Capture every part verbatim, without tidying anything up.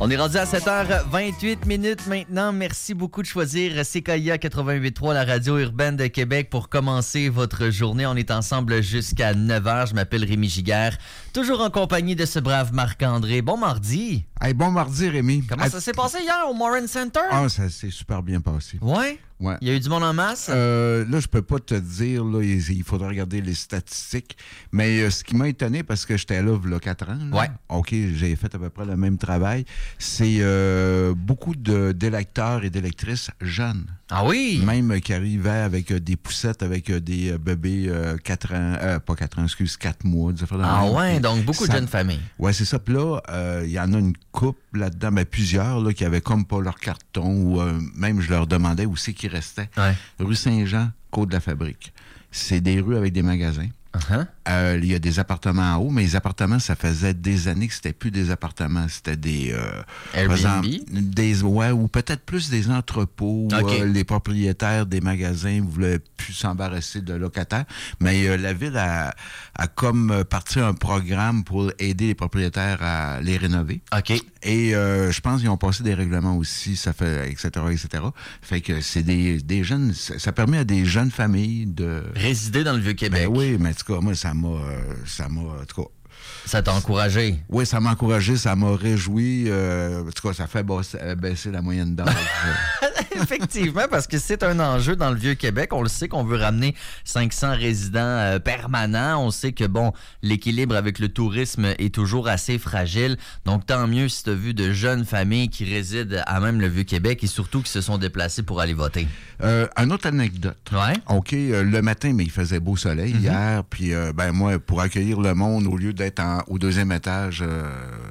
On est rendu à sept heures vingt-huit minutes maintenant. Merci beaucoup de choisir C K I A quatre-vingt-huit trois, la radio urbaine de Québec, pour commencer votre journée. On est ensemble jusqu'à neuf heures. Je m'appelle Rémi Giguère, toujours en compagnie de ce brave Marc-André. Bon mardi. Hey, bon mardi, Rémi. Comment hey, ça s'est passé hier au Morin Center? Ah, ça s'est super bien passé. Ouais? Ouais. Il y a eu du monde en masse? Euh, là, je peux pas te dire, là, il, il faudra regarder les statistiques. Mais euh, ce qui m'a étonné, parce que j'étais là il y a quatre ans, là, ouais. OK, j'ai fait à peu près le même travail, c'est euh, beaucoup de, d'électeurs et d'électrices jeunes. Ah oui? Même qui arrivaient avec euh, des poussettes, avec euh, des euh, bébés euh, quatre ans, euh, pas quatre ans, excuse, quatre mois. Ah ouais, donc beaucoup ça, de jeunes familles. Ouais, c'est ça. Puis là, il euh, y en a une couple là-dedans, ben, plusieurs là, qui avaient comme pas leur carton, ou euh, même je leur demandais où c'est qu'ils restaient. Ouais. Rue Saint-Jean, Côte de la Fabrique. C'est des rues avec des magasins. Uh-huh. Euh, il y a des appartements en haut, mais les appartements, ça faisait des années que c'était plus des appartements, c'était des... Euh, Airbnb? Exemple, des, ouais, ou peut-être plus des entrepôts, où okay. euh, les propriétaires des magasins ne voulaient plus s'embarrasser de locataires. Mais euh, la Ville a, a comme parti un programme pour aider les propriétaires à les rénover. OK. Et euh, je pense qu'ils ont passé des règlements aussi, ça fait, et cetera, et cetera. Fait que c'est des, des jeunes... Ça, ça permet à des jeunes familles de... Résider dans le Vieux-Québec. Ben oui, mais en tout cas, moi, ça m'a... Euh, ça m'a... En tout cas... Ça t'a encouragé? Oui, ça m'a encouragé, ça m'a réjoui. Euh, en tout cas, ça fait baisser, baisser la moyenne d'âge. Effectivement, parce que c'est un enjeu dans le Vieux-Québec. On le sait qu'on veut ramener cinq cents résidents euh, permanents. On sait que, bon, l'équilibre avec le tourisme est toujours assez fragile. Donc, tant mieux si tu as vu de jeunes familles qui résident à même le Vieux-Québec et surtout qui se sont déplacées pour aller voter. Euh, une autre anecdote. Ouais. OK, euh, le matin, mais il faisait beau soleil mm-hmm. hier. Puis, euh, ben moi, pour accueillir le monde, au lieu d'être en, au deuxième étage, euh,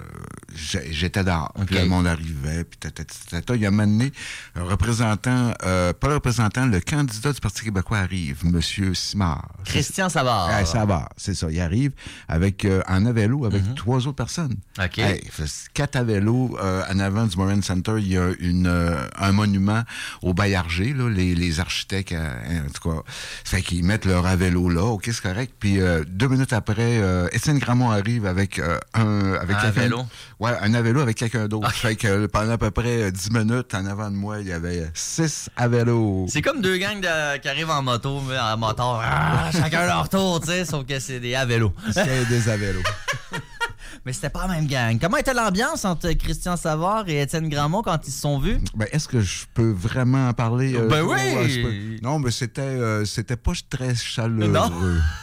j'étais dehors. Okay. Puis le monde arrivait. Puis tata, tata, il y a mené un représentant, euh, pas le représentant, le candidat du Parti québécois arrive, M. Simard. Christian Savard. Ah, Savard, c'est ça. Il arrive avec euh, en à vélo avec mm-hmm. trois autres personnes. OK. Hey, il fait quatre à vélo. Euh, en avant du Morin Center, il y a une, euh, un monument au Baillarger, là, les, les architectes, euh, en tout cas. Fait qu'ils mettent leur à vélo là. OK, c'est correct. Puis euh, deux minutes après, euh, Étienne Gramont arrive avec euh, un... Avec un à vélo? Ouais, un à vélo avec quelqu'un d'autre. Okay. Fait que pendant à peu près dix minutes, en avant de moi, il y avait six à vélo. C'est comme deux gangs de, qui arrivent en moto, mais en moto, ah, chacun leur tour, tu sais, sauf que c'est des à vélo. C'est des à vélo. Mais c'était pas la même gang. Comment était l'ambiance entre Christian Savard et Étienne Gramont quand ils se sont vus? Ben, est-ce que je peux vraiment en parler? Euh, ben oh, oui! Non, mais c'était, euh, c'était pas très chaleureux. Non?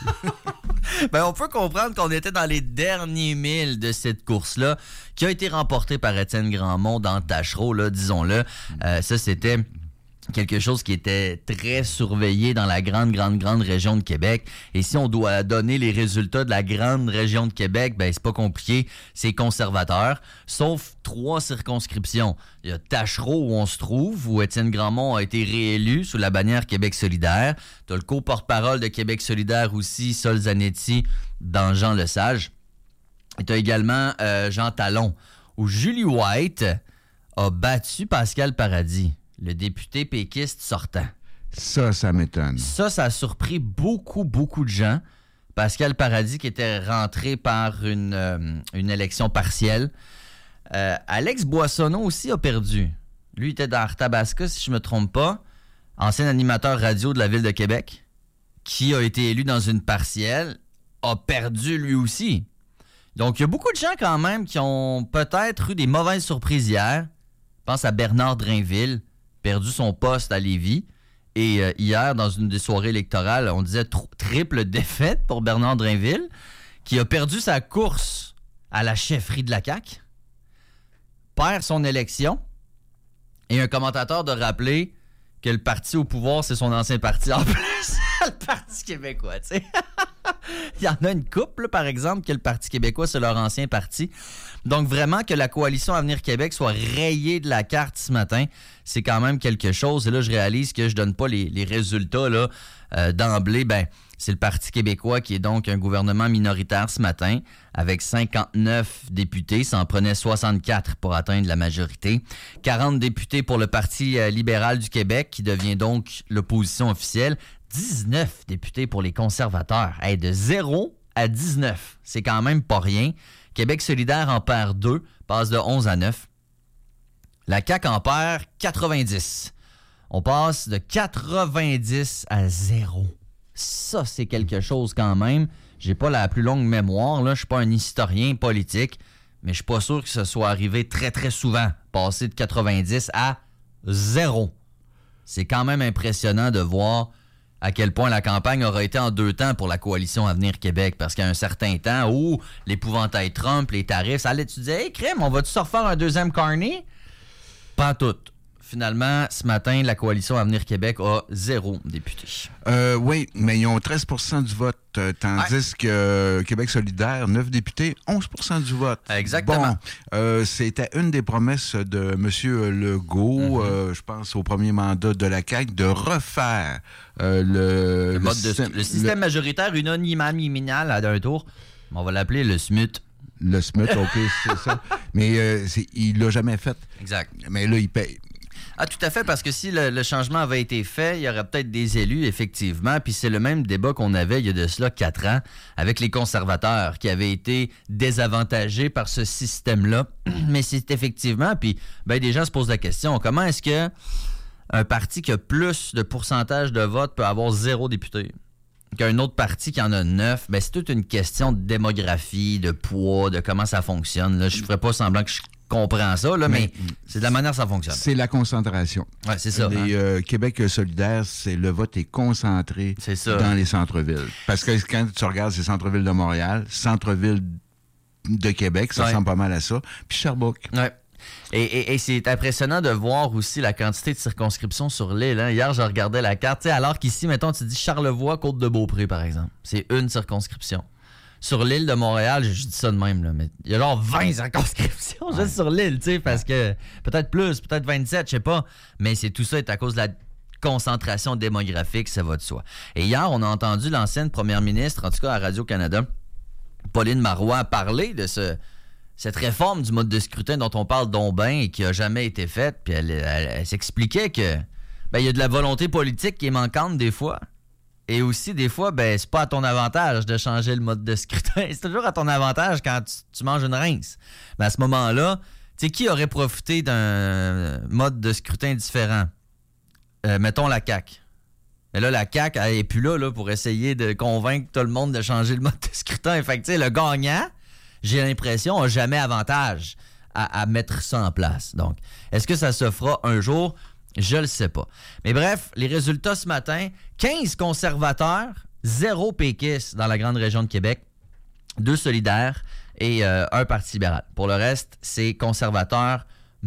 Ben, on peut comprendre qu'on était dans les derniers milles de cette course-là, qui a été remportée par Étienne Gramont dans Tachereau, là, disons-le. Euh, ça, c'était quelque chose qui était très surveillé dans la grande, grande, grande région de Québec. Et si on doit donner les résultats de la grande région de Québec, ben c'est pas compliqué, c'est conservateur, sauf trois circonscriptions. Il y a Tachereau où on se trouve, où Étienne Gramont a été réélu sous la bannière Québec solidaire. Tu as le co-porte-parole de Québec solidaire aussi, Sol Zanetti, dans Jean Lesage. Et tu as également euh, Jean Talon, où Julie White a battu Pascal Paradis, le député péquiste sortant. Ça, ça m'étonne. Ça, ça a surpris beaucoup, beaucoup de gens. Pascal Paradis qui était rentré par une, euh, une élection partielle. Euh, Alex Boissonneau aussi a perdu. Lui, il était dans Arthabasca, si je ne me trompe pas. Ancien animateur radio de la Ville de Québec, qui a été élu dans une partielle, a perdu lui aussi. Donc, il y a beaucoup de gens quand même qui ont peut-être eu des mauvaises surprises hier. Je pense à Bernard Drainville, perdu son poste à Lévis. Et euh, hier, dans une des soirées électorales, on disait tr- triple défaite pour Bernard Drainville, qui a perdu sa course à la chefferie de la C A Q, perd son élection, et un commentateur de rappeler que le parti au pouvoir, c'est son ancien parti en plus, le Parti québécois, tu sais. Il y en a une couple, là, par exemple, que le Parti québécois, c'est leur ancien parti. Donc, vraiment, que la coalition Avenir Québec soit rayée de la carte ce matin, c'est quand même quelque chose. Et là, je réalise que je donne pas les, les résultats là, euh, d'emblée. Ben, c'est le Parti québécois qui est donc un gouvernement minoritaire ce matin, avec cinquante-neuf députés. Ça en prenait soixante-quatre pour atteindre la majorité. quarante députés pour le Parti euh, libéral du Québec, qui devient donc l'opposition officielle. dix-neuf députés pour les conservateurs. Hey, de zéro à dix-neuf, c'est quand même pas rien. Québec solidaire en perd deux, passe de onze à neuf. La C A Q en perd quatre-vingt-dix. On passe de quatre-vingt-dix à zéro. Ça, c'est quelque chose quand même. J'ai pas la plus longue mémoire, là. Je suis pas un historien politique, mais je suis pas sûr que ce soit arrivé très, très souvent. Passer de quatre-vingt-dix à zéro. C'est quand même impressionnant de voir à quel point la campagne aura été en deux temps pour la coalition Avenir Québec. Parce qu'à un certain temps, où l'épouvantail Trump, les tarifs, ça allait, tu disais, hey, crème, on va-tu se refaire un deuxième Carney? Pas tout. Finalement, ce matin, la coalition Avenir Québec a zéro député. Euh, oui, mais ils ont treize pour cent du vote, euh, tandis ouais. que euh, Québec solidaire, neuf députés, onze pour cent du vote. Exactement. Bon, euh, c'était une des promesses de M. Legault, mm-hmm. euh, je pense, au premier mandat de la C A Q, de refaire euh, le, le, mode le, de, système, le système le, majoritaire uninominal à d'un tour. On va l'appeler le S M U T. Le S M U T, OK, c'est ça. Mais euh, c'est, il l'a jamais fait. Exact. Mais là, il paye. Ah, tout à fait, parce que si le, le changement avait été fait, il y aurait peut-être des élus, effectivement. Puis c'est le même débat qu'on avait il y a de cela quatre ans avec les conservateurs qui avaient été désavantagés par ce système-là. Mais c'est effectivement, puis ben, des gens se posent la question, comment est-ce que un parti qui a plus de pourcentage de vote peut avoir zéro député? Qu'un autre parti qui en a neuf, ben c'est toute une question de démographie, de poids, de comment ça fonctionne. Là, je ne ferais pas semblant que je comprends ça, là, mais, mais c'est de la manière que ça fonctionne. C'est la concentration. Oui, c'est ça. Les hein? euh, Québec solidaire, c'est le vote est concentré c'est ça. dans les centres-villes. Parce que quand tu regardes ces centres-villes de Montréal, centre-ville de Québec, ça ouais. ressemble pas mal à ça, puis Sherbrooke. Oui. Et, et, et c'est impressionnant de voir aussi la quantité de circonscriptions sur l'île. Hein. Hier, je regardais la carte. Alors qu'ici, mettons, tu dis Charlevoix, Côte-de-Beaupré, par exemple. C'est une circonscription. Sur l'île de Montréal, je, je dis ça de même, là, mais il y a genre vingt circonscriptions ouais. juste sur l'île, tu sais, parce que peut-être plus, peut-être vingt-sept, je sais pas. Mais c'est tout ça est à cause de la concentration démographique, ça va de soi. Et hier, on a entendu l'ancienne première ministre, en tout cas à Radio-Canada, Pauline Marois, parler de ce... cette réforme du mode de scrutin dont on parle donc bien et qui n'a jamais été faite, puis elle, elle, elle s'expliquait que ben, il y a de la volonté politique qui est manquante des fois. Et aussi, des fois, ben c'est pas à ton avantage de changer le mode de scrutin. C'est toujours à ton avantage quand tu, tu manges une rince. Mais à ce moment-là, tu sais, qui aurait profité d'un mode de scrutin différent? Euh, mettons la C A Q. Mais là, la C A Q, elle n'est plus là, là pour essayer de convaincre tout le monde de changer le mode de scrutin. Fait que, tu sais, le gagnant, j'ai l'impression, n'a jamais avantage à, à mettre ça en place. Donc, est-ce que ça se fera un jour? Je le sais pas. Mais bref, les résultats ce matin, quinze conservateurs, zéro péquistes dans la grande région de Québec, deux solidaires et euh, un parti libéral. Pour le reste, c'est conservateurs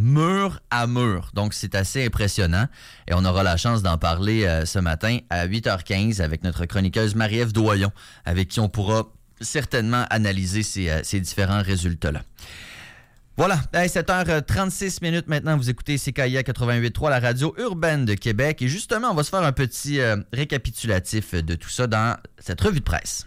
mur à mur. Donc, c'est assez impressionnant. Et on aura la chance d'en parler euh, ce matin à huit heures quinze avec notre chroniqueuse Marie-Ève Doyon, avec qui on pourra certainement analyser ces, euh, ces différents résultats-là. Voilà, hey, sept heures trente-six minutes maintenant, vous écoutez C K I A quatre-vingt-huit point trois, la radio urbaine de Québec. Et justement, on va se faire un petit euh, récapitulatif de tout ça dans cette revue de presse.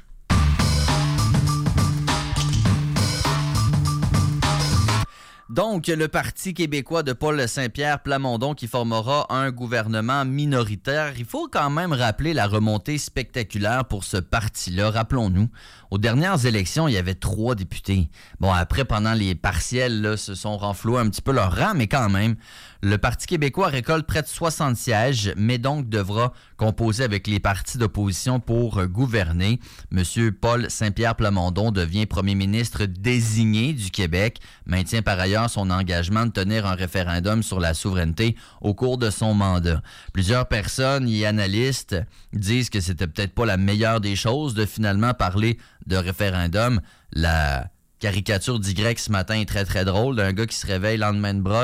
Donc, le Parti québécois de Paul Saint-Pierre Plamondon qui formera un gouvernement minoritaire. Il faut quand même rappeler la remontée spectaculaire pour ce parti-là. Rappelons-nous, aux dernières élections, il y avait trois députés. Bon, après, pendant les partiels, là, se sont renfloués un petit peu leur rang, mais quand même, le Parti québécois récolte près de soixante sièges, mais donc devra composer avec les partis d'opposition pour euh, gouverner. Monsieur Paul Saint-Pierre Plamondon devient premier ministre désigné du Québec, maintient par ailleurs son engagement de tenir un référendum sur la souveraineté au cours de son mandat. Plusieurs personnes et analystes disent que c'était peut-être pas la meilleure des choses de finalement parler de référendum. La caricature d'Y ce matin est très très drôle d'un gars qui se réveille lendemain de brosse